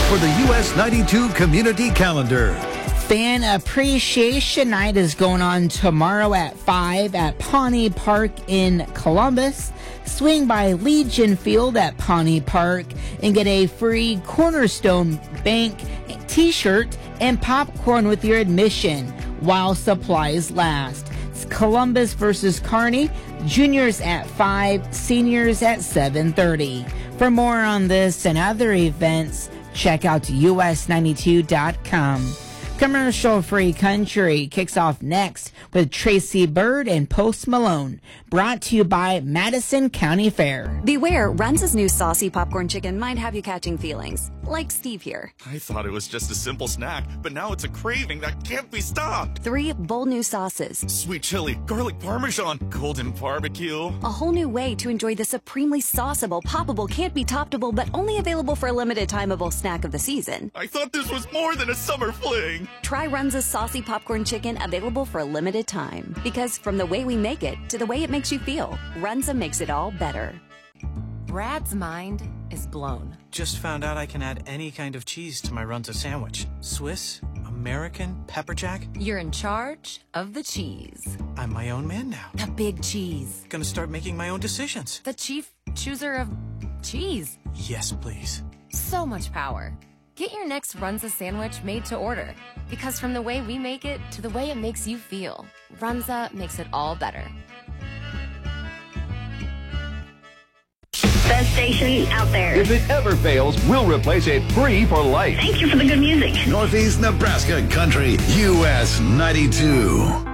for the US 92 Community Calendar. Fan Appreciation Night is going on tomorrow at 5 at Pawnee Park in Columbus. Swing by Legion Field at Pawnee Park and get a free Cornerstone Bank t-shirt and popcorn with your admission while supplies last. It's Columbus versus Kearney. Juniors at 5, seniors at 7:30. For more on this and other events, check out us92.com. Commercial-free country kicks off next with Tracy Bird and Post Malone. Brought to you by Madison County Fair. Beware, Runza's new saucy popcorn chicken might have you catching feelings. Like Steve here. I thought it was just a simple snack, but now it's a craving that can't be stopped. 3 bold new sauces. Sweet chili, garlic parmesan, golden barbecue. A whole new way to enjoy the supremely sauceable, poppable, can't be toppable, but only available for a limited timeable snack of the season. I thought this was more than a summer fling. Try Runza's saucy popcorn chicken, available for a limited time. Because from the way we make it to the way it makes you feel, Runza makes it all better. Brad's mind is blown. Just found out I can add any kind of cheese to my Runza sandwich. Swiss, American, pepper jack. You're in charge of the cheese. I'm my own man now. The big cheese. Gonna start making my own decisions. The chief chooser of cheese. Yes, please. So much power. Get your next Runza sandwich made to order. Because from the way we make it to the way it makes you feel, Runza makes it all better. Best station out there. If it ever fails, we'll replace it free for life. Thank you for the good music. Northeast Nebraska Country, US 92.